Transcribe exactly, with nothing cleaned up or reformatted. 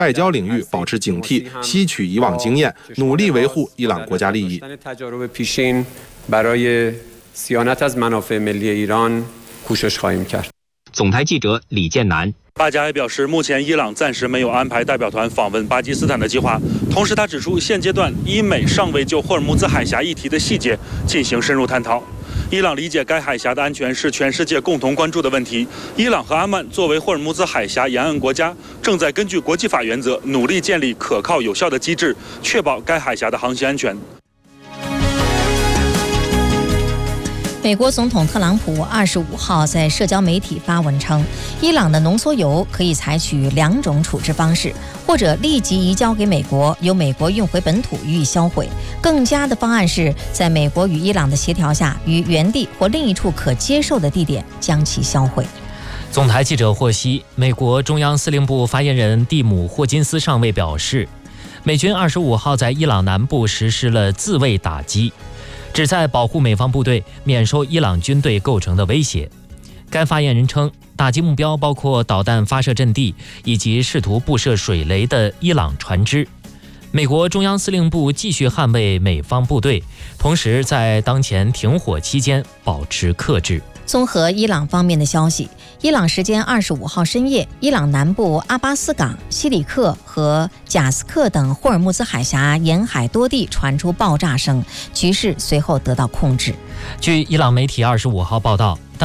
外交领域保持警惕，吸取以往经验，努力维护伊朗国家利益。 总台记者李建南。 巴加还表示，目前伊朗暂时没有安排代表团访问巴基斯坦的计划。同时，他指出，现阶段伊美尚未就霍尔木兹海峡议题的细节进行深入探讨。伊朗理解该海峡的安全是全世界共同关注的问题。伊朗和阿曼作为霍尔木兹海峡沿岸国家，正在根据国际法原则努力建立可靠有效的机制，确保该海峡的航行安全。 美国总统特朗普二十五号在社交媒体发文称，伊朗的浓缩铀可以采取两种处置方式，或者立即移交给美国，由美国运回本土予以销毁。更佳的方案是在美国与伊朗的协调下，于原地或另一处可接受的地点将其销毁。 总台记者获悉，美国中央司令部发言人蒂姆·霍金斯上尉表示，美军二十五号在伊朗南部实施了自卫打击，旨在保护美方部队免受伊朗军队构成的威胁。该发言人称，打击目标包括导弹发射阵地以及试图布设水雷的伊朗船只。美国中央司令部继续捍卫美方部队，同时在当前停火期间保持克制。 综合伊朗方面的消息，伊朗时间二十五号深夜，伊朗南部阿巴斯港、西里克和贾斯克等霍尔木兹海峡沿海多地传出爆炸声，局势随后得到控制。 据伊朗媒体二十五号报道，